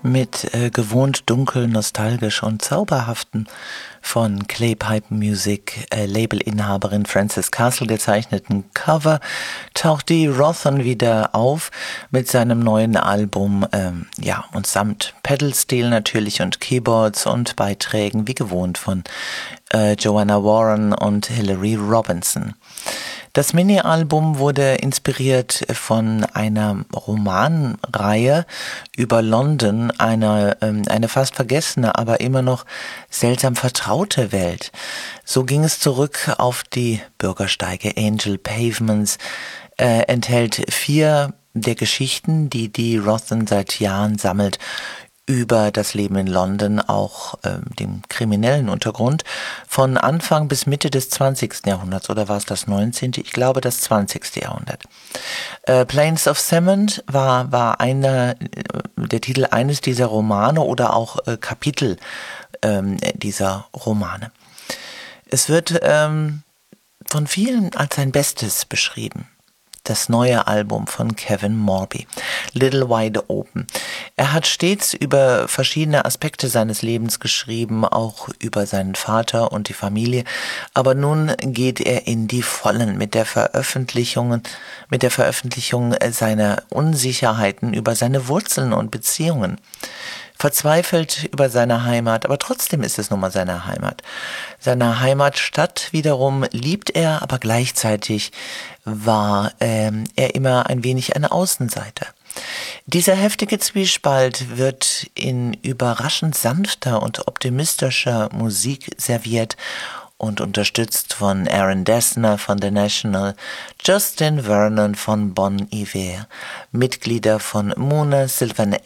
mit gewohnt dunkel, nostalgisch und zauberhaften von Clay Pipe Music Labelinhaberin Frances Castle gezeichneten Cover taucht Dee Rothen wieder auf mit seinem neuen Album, und samt Pedal-Stil natürlich und Keyboards und Beiträgen wie gewohnt von Joanna Warren und Hilary Robinson. Das Mini-Album wurde inspiriert von einer Romanreihe über London, eine fast vergessene, aber immer noch seltsam vertraute Welt. So ging es zurück auf die Bürgersteige. Angel Pavements enthält 4 der Geschichten, die Dee Rothen seit Jahren sammelt, über das Leben in London, auch dem kriminellen Untergrund, von Anfang bis Mitte des 20. Jahrhunderts, oder war es das 19.? Ich glaube das 20. Jahrhundert. Plains of Cement war einer der Titel eines dieser Romane oder auch Kapitel dieser Romane. Es wird von vielen als sein Bestes beschrieben. Das neue Album von Kevin Morby, Little Wide Open. Er hat stets über verschiedene Aspekte seines Lebens geschrieben, auch über seinen Vater und die Familie. Aber nun geht er in die Vollen mit der Veröffentlichung seiner Unsicherheiten über seine Wurzeln und Beziehungen. Verzweifelt über seine Heimat, aber trotzdem ist es nun mal seine Heimat. Seine Heimatstadt wiederum liebt er, aber gleichzeitig war er immer ein wenig eine Außenseiter. Dieser heftige Zwiespalt wird in überraschend sanfter und optimistischer Musik serviert und unterstützt von Aaron Dessner von The National, Justin Vernon von Bon Iver, Mitglieder von Muna, Sylvan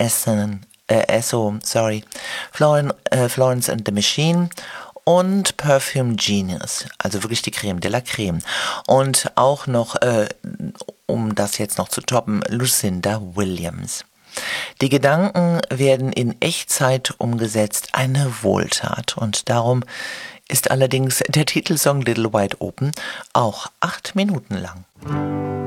Florence and the Machine und Perfume Genius, also wirklich die Creme de la Creme. Und auch noch, um das jetzt noch zu toppen, Lucinda Williams. Die Gedanken werden in Echtzeit umgesetzt, eine Wohltat. Und darum ist allerdings der Titelsong Little Wide Open auch 8 Minuten lang.